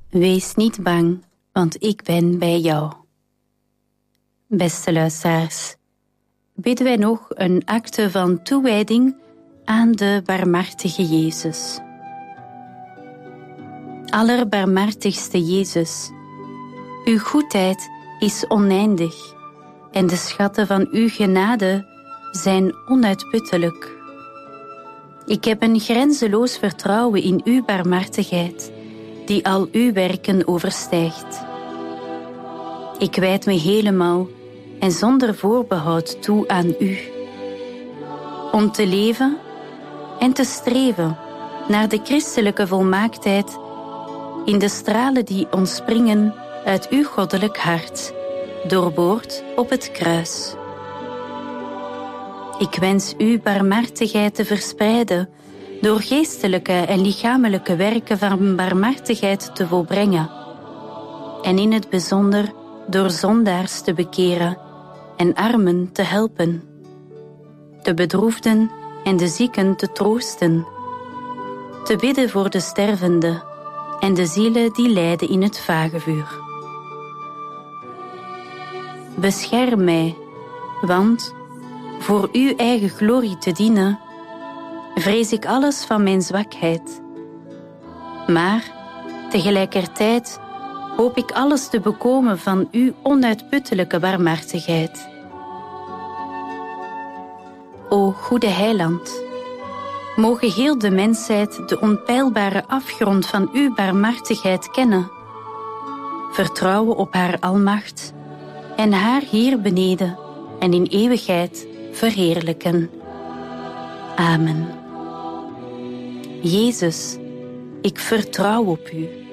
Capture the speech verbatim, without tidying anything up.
Wees niet bang, want ik ben bij jou. Beste luisteraars, bidden wij nog een acte van toewijding aan de barmhartige Jezus. Allerbarmhartigste Jezus, uw goedheid is oneindig en de schatten van uw genade zijn onuitputtelijk. Ik heb een grenzeloos vertrouwen in uw barmhartigheid, die al uw werken overstijgt. Ik wijd me helemaal en zonder voorbehoud toe aan u. Om te leven en te streven naar de christelijke volmaaktheid in de stralen die ontspringen uit uw goddelijk hart, doorboord op het kruis. Ik wens uw barmhartigheid te verspreiden door geestelijke en lichamelijke werken van barmhartigheid te volbrengen en in het bijzonder door zondaars te bekeren en armen te helpen, de bedroefden en de zieken te troosten, te bidden voor de stervenden en de zielen die lijden in het vagevuur. Bescherm mij, want voor uw eigen glorie te dienen, vrees ik alles van mijn zwakheid. Maar tegelijkertijd hoop ik alles te bekomen van uw onuitputtelijke barmhartigheid. O goede Heiland, mogen heel de mensheid de onpeilbare afgrond van uw barmhartigheid kennen, vertrouwen op haar almacht en haar hier beneden en in eeuwigheid verheerlijken. Amen. Jezus, ik vertrouw op u.